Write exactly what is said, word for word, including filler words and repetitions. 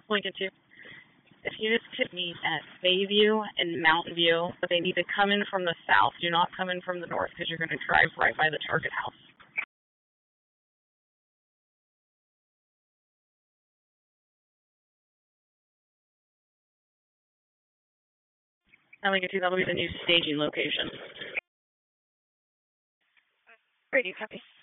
Lincoln two. If units could meet at Bayview and Mountain View, but they need to come in from the south. Do not come in from the north because you're going to drive right by the target house. Now Lincoln two, that'll be the new staging location. Radio copy.